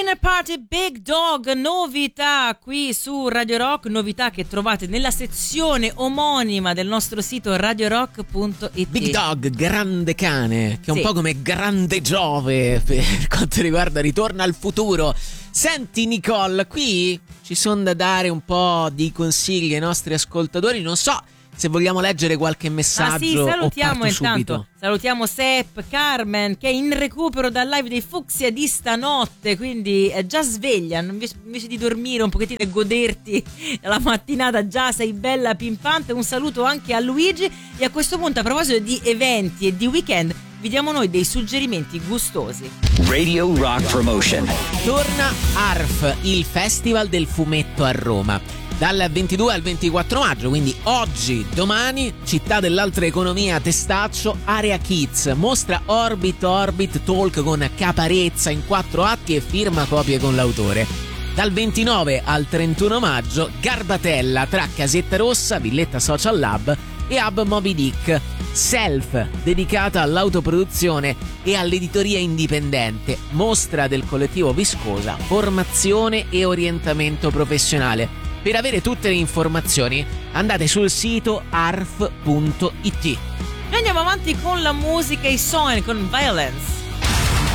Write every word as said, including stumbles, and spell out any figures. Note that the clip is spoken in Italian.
Dinner Party Big Dog, novità qui su Radio Rock, novità che trovate nella sezione omonima del nostro sito radio rock punto it. Big Dog, grande cane, che è un Sì. po' come Grande Giove per quanto riguarda Ritorno al futuro. Senti Nicole, qui ci sono da dare un po' di consigli ai nostri ascoltatori, non so se vogliamo leggere qualche messaggio. Ah sì, salutiamo o intanto subito. Salutiamo Sepp, Carmen, che è in recupero dal live dei Fucsia di stanotte, quindi è già sveglia, invece, invece di dormire un pochettino e goderti la mattinata, già sei bella pimpante. Un saluto anche a Luigi. E a questo punto, a proposito di eventi e di weekend, vi diamo noi dei suggerimenti gustosi. Radio Rock Promotion. Torna A R F, il Festival del Fumetto a Roma. Dal ventidue al ventiquattro maggio, quindi oggi, domani, Città dell'Altra Economia, Testaccio, Area Kids, mostra Orbit Orbit Talk con Caparezza in quattro atti e firma copie con l'autore. Dal ventinove al trentuno maggio, Garbatella tra Casetta Rossa, Villetta Social Lab e Hub Moby Dick. Self, dedicata all'autoproduzione e all'editoria indipendente, mostra del collettivo Viscosa, formazione e orientamento professionale. Per avere tutte le informazioni andate sul sito arf punto it. Noi andiamo avanti con la musica e i suoni, con Violence.